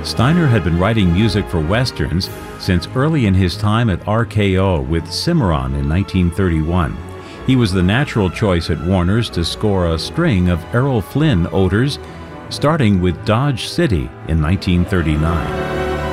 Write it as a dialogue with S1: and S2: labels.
S1: Steiner had been writing music for westerns since early in his time at RKO with Cimarron in 1931. He was the natural choice at Warner's to score a string of Errol Flynn oders, starting with Dodge City in 1939.